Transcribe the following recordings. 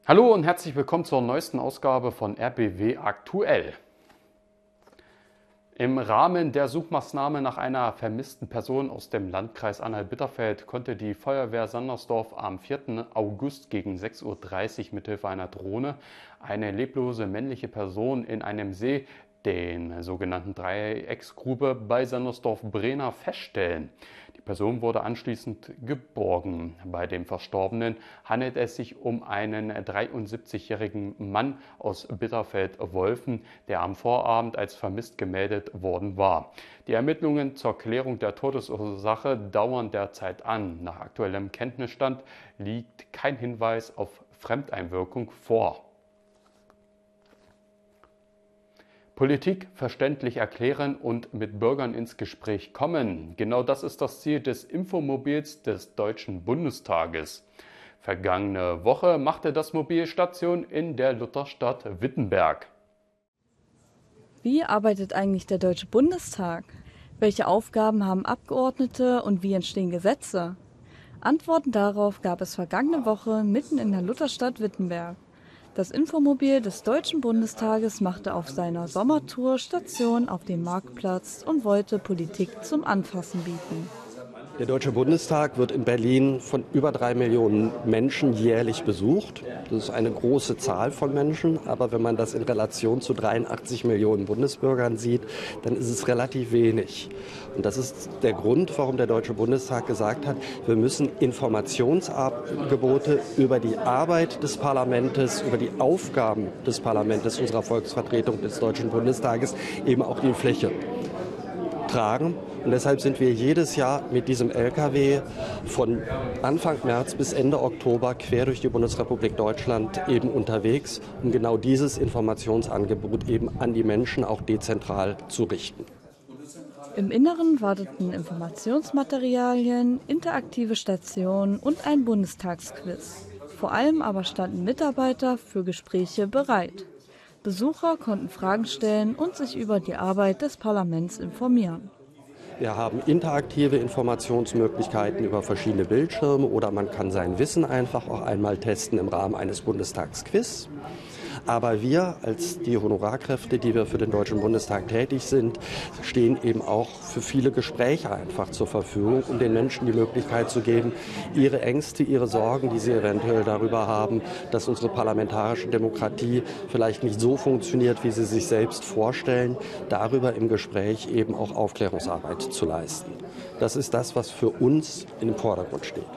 Hallo und herzlich willkommen zur neuesten Ausgabe von RBW Aktuell. Im Rahmen der Suchmaßnahme nach einer vermissten Person aus dem Landkreis Anhalt-Bitterfeld konnte die Feuerwehr Sandersdorf am 4. August gegen 6:30 Uhr mithilfe einer Drohne eine leblose männliche Person in einem See, den sogenannten Dreiecksgrube bei Sandersdorf-Brehna, feststellen. Die Person wurde anschließend geborgen. Bei dem Verstorbenen handelt es sich um einen 73-jährigen Mann aus Bitterfeld-Wolfen, der am Vorabend als vermisst gemeldet worden war. Die Ermittlungen zur Klärung der Todesursache dauern derzeit an. Nach aktuellem Kenntnisstand liegt kein Hinweis auf Fremdeinwirkung vor. Politik verständlich erklären und mit Bürgern ins Gespräch kommen. Genau das ist das Ziel des Infomobils des Deutschen Bundestages. Vergangene Woche machte das Mobil Station in der Lutherstadt Wittenberg. Wie arbeitet eigentlich der Deutsche Bundestag? Welche Aufgaben haben Abgeordnete und wie entstehen Gesetze? Antworten darauf gab es vergangene Woche mitten in der Lutherstadt Wittenberg. Das Infomobil des Deutschen Bundestages machte auf seiner Sommertour Station auf dem Marktplatz und wollte Politik zum Anfassen bieten. Der Deutsche Bundestag wird in Berlin von über 3 Millionen Menschen jährlich besucht. Das ist eine große Zahl von Menschen, aber wenn man das in Relation zu 83 Millionen Bundesbürgern sieht, dann ist es relativ wenig. Und das ist der Grund, warum der Deutsche Bundestag gesagt hat, wir müssen Informationsangebote über die Arbeit des Parlaments, über die Aufgaben des Parlaments, unserer Volksvertretung des Deutschen Bundestages eben auch in die Fläche tragen. Und deshalb sind wir jedes Jahr mit diesem LKW von Anfang März bis Ende Oktober quer durch die Bundesrepublik Deutschland eben unterwegs, um genau dieses Informationsangebot eben an die Menschen auch dezentral zu richten. Im Inneren warteten Informationsmaterialien, interaktive Stationen und ein Bundestagsquiz. Vor allem aber standen Mitarbeiter für Gespräche bereit. Besucher konnten Fragen stellen und sich über die Arbeit des Parlaments informieren. Wir haben interaktive Informationsmöglichkeiten über verschiedene Bildschirme oder man kann sein Wissen einfach auch einmal testen im Rahmen eines Bundestagsquiz. Aber wir als die Honorarkräfte, die wir für den Deutschen Bundestag tätig sind, stehen eben auch für viele Gespräche einfach zur Verfügung, um den Menschen die Möglichkeit zu geben, ihre Ängste, ihre Sorgen, die sie eventuell darüber haben, dass unsere parlamentarische Demokratie vielleicht nicht so funktioniert, wie sie sich selbst vorstellen, darüber im Gespräch eben auch Aufklärungsarbeit zu leisten. Das ist das, was für uns im Vordergrund steht.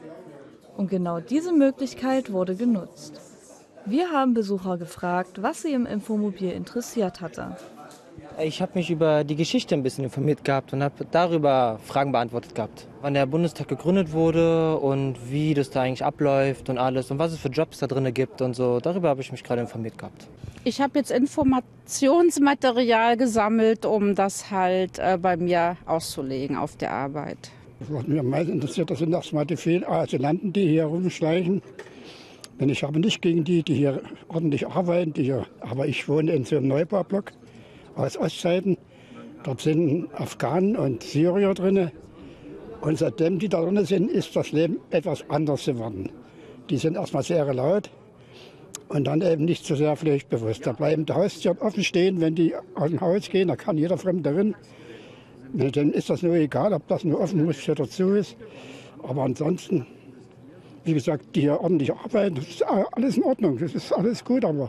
Und genau diese Möglichkeit wurde genutzt. Wir haben Besucher gefragt, was sie im Infomobil interessiert hatte. Ich habe mich über die Geschichte ein bisschen informiert gehabt und habe darüber Fragen beantwortet gehabt. Wann der Bundestag gegründet wurde und wie das da eigentlich abläuft und alles und was es für Jobs da drin gibt und so. Darüber habe ich mich gerade informiert gehabt. Ich habe jetzt Informationsmaterial gesammelt, um das halt bei mir auszulegen auf der Arbeit. Was mich am meisten interessiert, das sind erstmal die Asylanten, die hier rumschleichen. Denn ich habe nicht gegen die hier ordentlich arbeiten, aber ich wohne in so einem Neubaublock aus Ostzeiten. Dort sind Afghanen und Syrier drin. Und seitdem die da drin sind, ist das Leben etwas anders geworden. Die sind erstmal sehr laut und dann eben nicht so sehr pflichtbewusst. Da bleiben die Haustüren offen stehen, wenn die aus dem Haus gehen, da kann jeder Fremde drin. Dann ist das nur egal, ob das nur offen ist oder zu ist. Aber ansonsten, wie gesagt, die hier ordentlich arbeiten, das ist alles in Ordnung, das ist alles gut, aber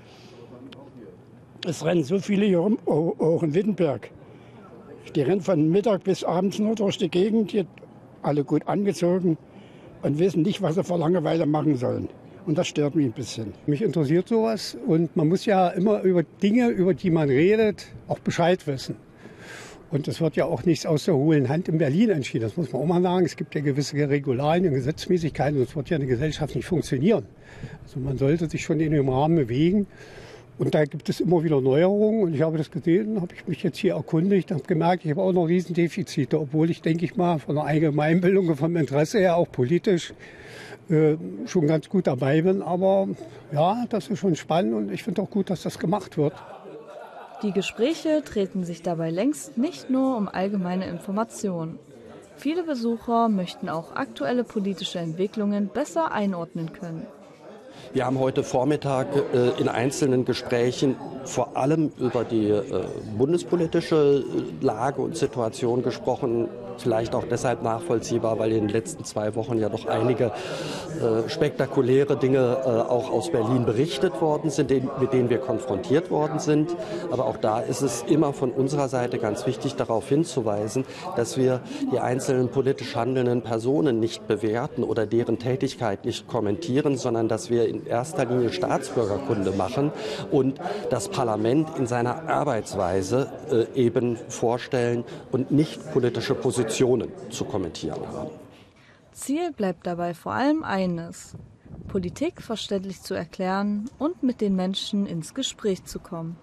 es rennen so viele hier rum, auch in Wittenberg. Die rennen von Mittag bis abends nur durch die Gegend, die alle gut angezogen und wissen nicht, was sie vor Langeweile machen sollen. Und das stört mich ein bisschen. Mich interessiert sowas und man muss ja immer über Dinge, über die man redet, auch Bescheid wissen. Und es wird ja auch nichts aus der hohlen Hand in Berlin entschieden. Das muss man auch mal sagen. Es gibt ja gewisse Regularien und Gesetzmäßigkeiten, sonst wird ja eine Gesellschaft nicht funktionieren. Also man sollte sich schon in dem Rahmen bewegen. Und da gibt es immer wieder Neuerungen. Und ich habe das gesehen, habe ich mich jetzt hier erkundigt und habe gemerkt, ich habe auch noch Riesendefizite. Obwohl ich, denke ich mal, von der Allgemeinbildung und vom Interesse her auch politisch schon ganz gut dabei bin. Aber ja, das ist schon spannend und ich finde auch gut, dass das gemacht wird. Die Gespräche drehten sich dabei längst nicht nur um allgemeine Informationen. Viele Besucher möchten auch aktuelle politische Entwicklungen besser einordnen können. Wir haben heute Vormittag in einzelnen Gesprächen vor allem über die bundespolitische Lage und Situation gesprochen. Vielleicht auch deshalb nachvollziehbar, weil in den letzten 2 Wochen ja doch einige spektakuläre Dinge auch aus Berlin berichtet worden sind, mit denen wir konfrontiert worden sind. Aber auch da ist es immer von unserer Seite ganz wichtig, darauf hinzuweisen, dass wir die einzelnen politisch handelnden Personen nicht bewerten oder deren Tätigkeit nicht kommentieren, sondern dass wir in erster Linie Staatsbürgerkunde machen und das Parlament in seiner Arbeitsweise eben vorstellen und nicht politische Positionen zu kommentieren haben. Ziel bleibt dabei vor allem eines: Politik verständlich zu erklären und mit den Menschen ins Gespräch zu kommen.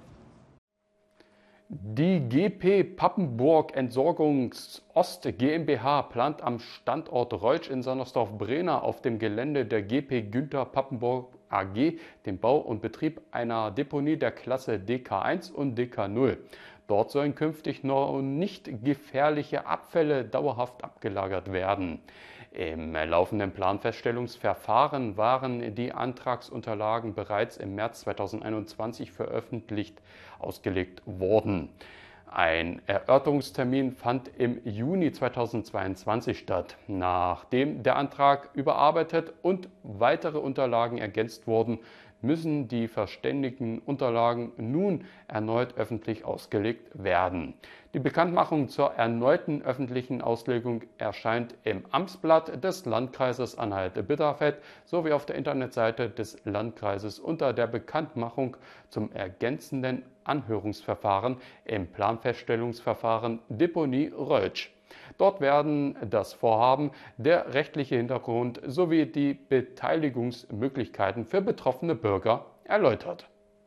Die GP Papenburg Entsorgungs Ost GmbH plant am Standort Reutsch in Sandersdorf-Brehna auf dem Gelände der GP Günther Papenburg AG den Bau und Betrieb einer Deponie der Klasse DK1 und DK0. Dort sollen künftig noch nicht gefährliche Abfälle dauerhaft abgelagert werden. Im laufenden Planfeststellungsverfahren waren die Antragsunterlagen bereits im März 2021 veröffentlicht ausgelegt worden. Ein Erörterungstermin fand im Juni 2022 statt. Nachdem der Antrag überarbeitet und weitere Unterlagen ergänzt wurden, müssen die verständigten Unterlagen nun erneut öffentlich ausgelegt werden. Die Bekanntmachung zur erneuten öffentlichen Auslegung erscheint im Amtsblatt des Landkreises Anhalt-Bitterfeld sowie auf der Internetseite des Landkreises unter der Bekanntmachung zum ergänzenden Anhörungsverfahren im Planfeststellungsverfahren Deponie Reutsch. Dort werden das Vorhaben, der rechtliche Hintergrund sowie die Beteiligungsmöglichkeiten für betroffene Bürger erläutert.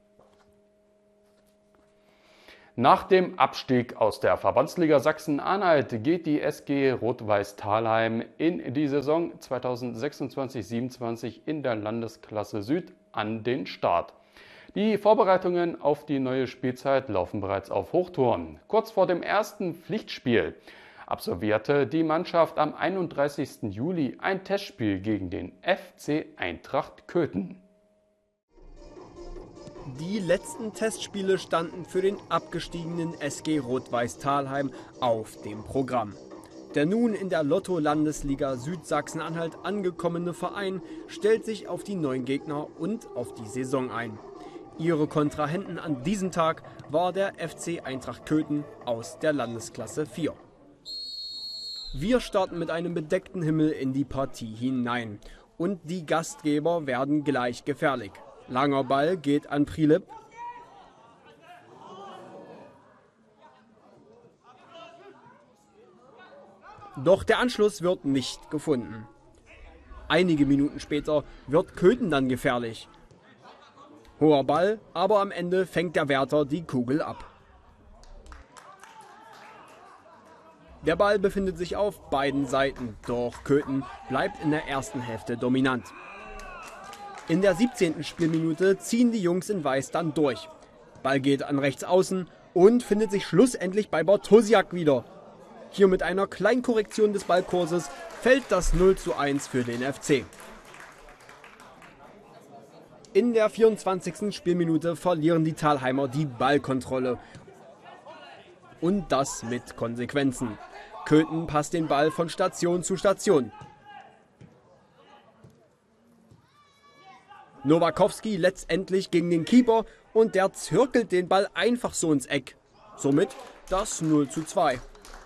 Nach dem Abstieg aus der Verbandsliga Sachsen-Anhalt geht die SG Rot-Weiß Thalheim in die Saison 2026/27 in der Landesklasse Süd an den Start. Die Vorbereitungen auf die neue Spielzeit laufen bereits auf Hochtouren. Kurz vor dem ersten Pflichtspiel absolvierte die Mannschaft am 31. Juli ein Testspiel gegen den FC Eintracht Köthen. Die letzten Testspiele standen für den abgestiegenen SG Rot-Weiß Thalheim auf dem Programm. Der nun in der Lotto-Landesliga Südsachsen-Anhalt angekommene Verein stellt sich auf die neuen Gegner und auf die Saison ein. Ihre Kontrahenten an diesem Tag war der FC Eintracht Köthen aus der Landesklasse 4. Wir starten mit einem bedeckten Himmel in die Partie hinein und die Gastgeber werden gleich gefährlich. Langer Ball geht an Prilep. Doch der Anschluss wird nicht gefunden. Einige Minuten später wird Köthen dann gefährlich. Hoher Ball, aber am Ende fängt der Wärter die Kugel ab. Der Ball befindet sich auf beiden Seiten, doch Köthen bleibt in der ersten Hälfte dominant. In der 17. Spielminute ziehen die Jungs in Weiß dann durch. Ball geht an rechts außen und findet sich schlussendlich bei Bartosiak wieder. Hier mit einer kleinen Korrektion des Ballkurses fällt das 0:1 für den FC. In der 24. Spielminute verlieren die Thalheimer die Ballkontrolle. Und das mit Konsequenzen. Köthen passt den Ball von Station zu Station. Nowakowski letztendlich gegen den Keeper und der zirkelt den Ball einfach so ins Eck. Somit das 0:2.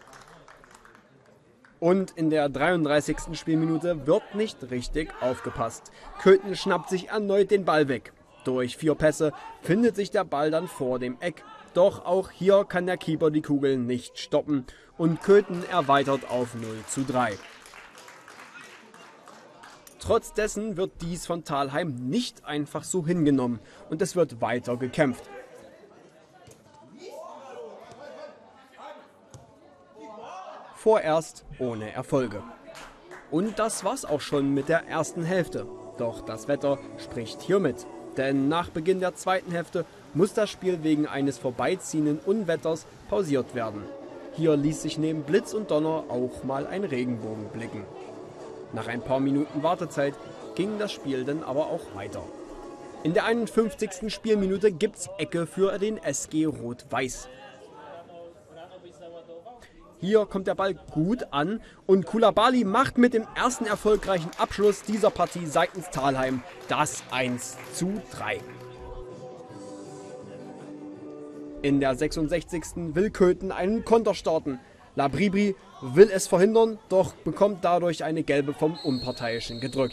Und in der 33. Spielminute wird nicht richtig aufgepasst. Köthen schnappt sich erneut den Ball weg. Durch 4 Pässe findet sich der Ball dann vor dem Eck. Doch auch hier kann der Keeper die Kugel nicht stoppen und Köthen erweitert auf 0:3. Trotz dessen wird dies von Thalheim nicht einfach so hingenommen und es wird weiter gekämpft. Vorerst ohne Erfolge. Und das war's auch schon mit der ersten Hälfte. Doch das Wetter spricht hier mit. Denn nach Beginn der zweiten Hälfte muss das Spiel wegen eines vorbeiziehenden Unwetters pausiert werden. Hier ließ sich neben Blitz und Donner auch mal ein Regenbogen blicken. Nach ein paar Minuten Wartezeit ging das Spiel dann aber auch weiter. In der 51. Spielminute gibt's Ecke für den SG Rot-Weiß. Hier kommt der Ball gut an und Koulibaly macht mit dem ersten erfolgreichen Abschluss dieser Partie seitens Thalheim das 1:3. In der 66. will Köthen einen Konter starten. Labribri will es verhindern, doch bekommt dadurch eine gelbe vom Unparteiischen gedrückt.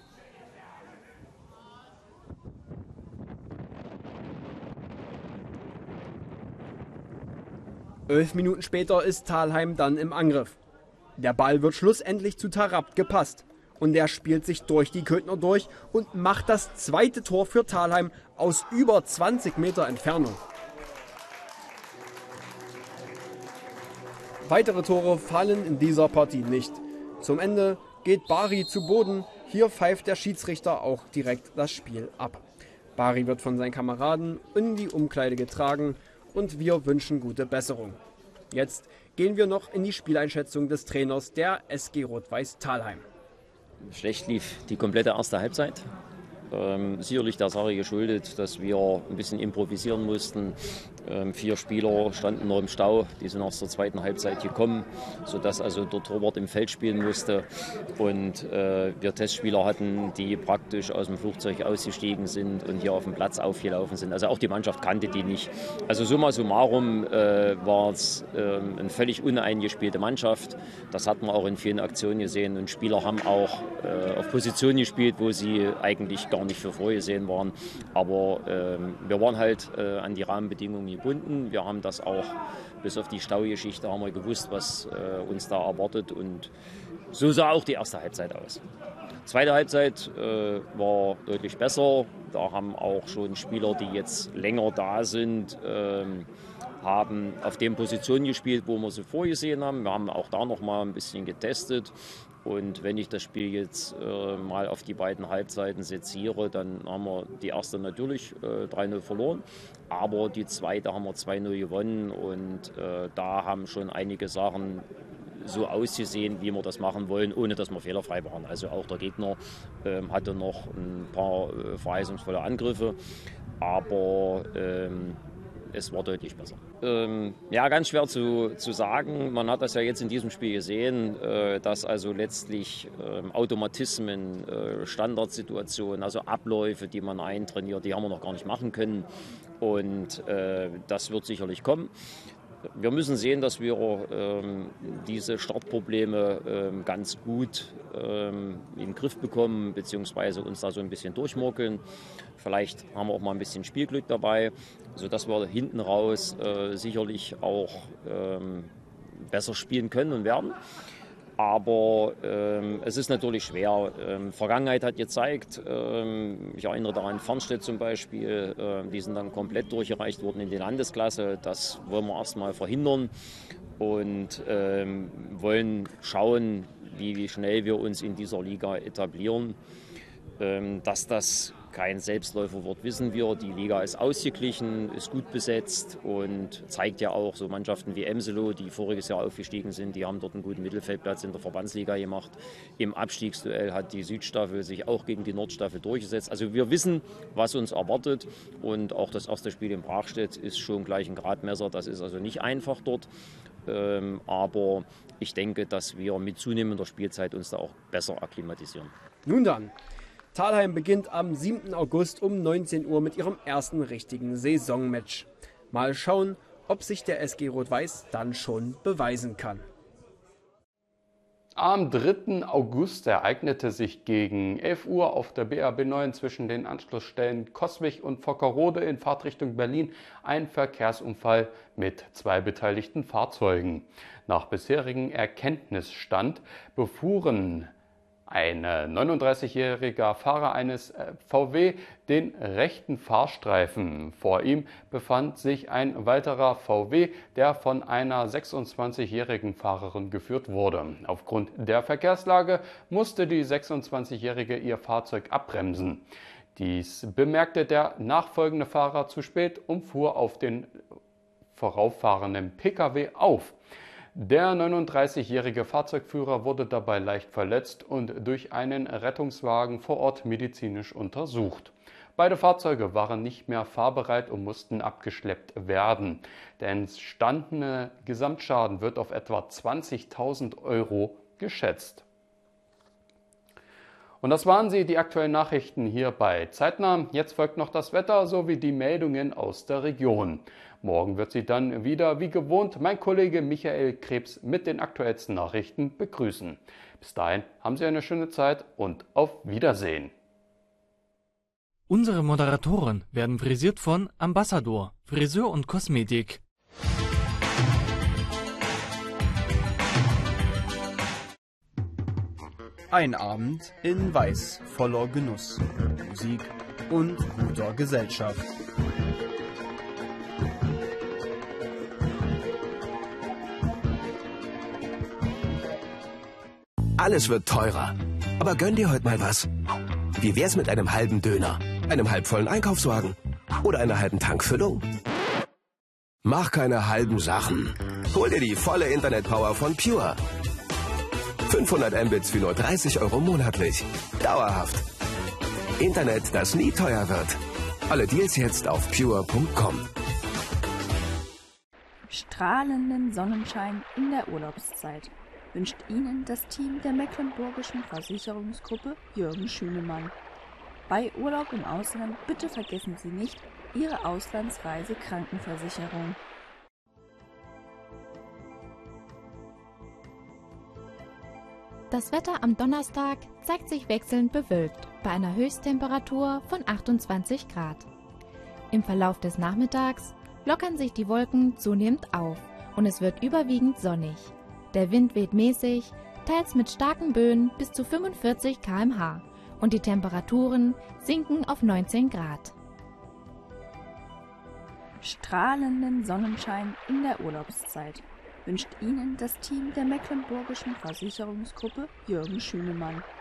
Elf Minuten später ist Thalheim dann im Angriff. Der Ball wird schlussendlich zu Tarabt gepasst. Und der spielt sich durch die Köthner durch und macht das zweite Tor für Thalheim aus über 20 Meter Entfernung. Weitere Tore fallen in dieser Partie nicht. Zum Ende geht Bari zu Boden. Hier pfeift der Schiedsrichter auch direkt das Spiel ab. Bari wird von seinen Kameraden in die Umkleide getragen und wir wünschen gute Besserung. Jetzt gehen wir noch in die Spieleinschätzung des Trainers der SG Rot-Weiß Thalheim. Schlecht lief die komplette erste Halbzeit. Sicherlich der Sache geschuldet, dass wir ein bisschen improvisieren mussten. 4 Spieler standen noch im Stau, die sind aus der zweiten Halbzeit gekommen, sodass also der Torwart im Feld spielen musste. Und wir Testspieler hatten, die praktisch aus dem Flugzeug ausgestiegen sind und hier auf dem Platz aufgelaufen sind. Also auch die Mannschaft kannte die nicht. Also summa summarum war es eine völlig uneingespielte Mannschaft. Das hat man auch in vielen Aktionen gesehen. Und Spieler haben auch auf Positionen gespielt, wo sie eigentlich gar nicht für vorgesehen waren. Aber wir waren halt an die Rahmenbedingungen gebunden. Wir haben das auch, bis auf die Staugeschichte, haben wir gewusst, was uns da erwartet. Und so sah auch die erste Halbzeit aus. Zweite Halbzeit war deutlich besser. Da haben auch schon Spieler, die jetzt länger da sind, haben auf den Positionen gespielt, wo wir sie vorgesehen haben. Wir haben auch da noch mal ein bisschen getestet. Und wenn ich das Spiel jetzt mal auf die beiden Halbzeiten seziere, dann haben wir die erste natürlich 3:0 verloren, aber die zweite haben wir 2:0 gewonnen und da haben schon einige Sachen so ausgesehen, wie wir das machen wollen, ohne dass wir fehlerfrei waren. Also auch der Gegner hatte noch ein paar verheißungsvolle Angriffe, aber es war deutlich besser. Ja, ganz schwer zu sagen. Man hat das ja jetzt in diesem Spiel gesehen, dass also letztlich Automatismen, Standardsituationen, also Abläufe, die man eintrainiert, die haben wir noch gar nicht machen können. Und das wird sicherlich kommen. Wir müssen sehen, dass wir diese Startprobleme ganz gut in den Griff bekommen, beziehungsweise uns da so ein bisschen durchmurkeln. Vielleicht haben wir auch mal ein bisschen Spielglück dabei, sodass wir hinten raus sicherlich auch besser spielen können und werden. Aber es ist natürlich schwer. Vergangenheit hat gezeigt, ich erinnere daran Farnstedt zum Beispiel, die sind dann komplett durchgereicht worden in die Landesklasse. Das wollen wir erstmal verhindern und wollen schauen, wie schnell wir uns in dieser Liga etablieren. Dass das kein Selbstläufer wird, wissen wir. Die Liga ist ausgeglichen, ist gut besetzt und zeigt ja auch so Mannschaften wie Emselo, die voriges Jahr aufgestiegen sind, die haben dort einen guten Mittelfeldplatz in der Verbandsliga gemacht. Im Abstiegsduell hat die Südstaffel sich auch gegen die Nordstaffel durchgesetzt. Also wir wissen, was uns erwartet und auch das erste Spiel in Brachstedt ist schon gleich ein Gradmesser. Das ist also nicht einfach dort, aber ich denke, dass wir mit zunehmender Spielzeit uns da auch besser akklimatisieren. Nun dann. Thalheim beginnt am 7. August um 19 Uhr mit ihrem ersten richtigen Saisonmatch. Mal schauen, ob sich der SG Rot-Weiß dann schon beweisen kann. Am 3. August ereignete sich gegen 11 Uhr auf der BRB 9 zwischen den Anschlussstellen Coswig und Vockerode in Fahrtrichtung Berlin ein Verkehrsunfall mit 2 beteiligten Fahrzeugen. Nach bisherigem Erkenntnisstand befuhren ein 39-jähriger Fahrer eines VW den rechten Fahrstreifen. Vor ihm befand sich ein weiterer VW, der von einer 26-jährigen Fahrerin geführt wurde. Aufgrund der Verkehrslage musste die 26-jährige ihr Fahrzeug abbremsen. Dies bemerkte der nachfolgende Fahrer zu spät und fuhr auf den vorauffahrenden Pkw auf. Der 39-jährige Fahrzeugführer wurde dabei leicht verletzt und durch einen Rettungswagen vor Ort medizinisch untersucht. Beide Fahrzeuge waren nicht mehr fahrbereit und mussten abgeschleppt werden. Der entstandene Gesamtschaden wird auf etwa 20.000 € geschätzt. Und das waren sie, die aktuellen Nachrichten hier bei Zeitnah. Jetzt folgt noch das Wetter sowie die Meldungen aus der Region. Morgen wird Sie dann wieder, wie gewohnt, mein Kollege Michael Krebs mit den aktuellsten Nachrichten begrüßen. Bis dahin haben Sie eine schöne Zeit und auf Wiedersehen. Unsere Moderatoren werden frisiert von Ambassador, Friseur und Kosmetik. Ein Abend in Weiß, voller Genuss, Musik und guter Gesellschaft. Alles wird teurer. Aber gönn dir heute mal was. Wie wär's mit einem halben Döner, einem halbvollen Einkaufswagen oder einer halben Tankfüllung? Mach keine halben Sachen. Hol dir die volle Internetpower von Pure. 500 Mbits für nur 30 € monatlich. Dauerhaft. Internet, das nie teuer wird. Alle Deals jetzt auf pure.com. Strahlenden Sonnenschein in der Urlaubszeit wünscht Ihnen das Team der Mecklenburgischen Versicherungsgruppe Jürgen Schünemann. Bei Urlaub im Ausland bitte vergessen Sie nicht Ihre Auslandsreise-Krankenversicherung. Das Wetter am Donnerstag zeigt sich wechselnd bewölkt bei einer Höchsttemperatur von 28 Grad. Im Verlauf des Nachmittags lockern sich die Wolken zunehmend auf und es wird überwiegend sonnig. Der Wind weht mäßig, teils mit starken Böen bis zu 45 km/h und die Temperaturen sinken auf 19 Grad. Strahlenden Sonnenschein in der Urlaubszeit wünscht Ihnen das Team der Mecklenburgischen Versicherungsgruppe Jürgen Schünemann.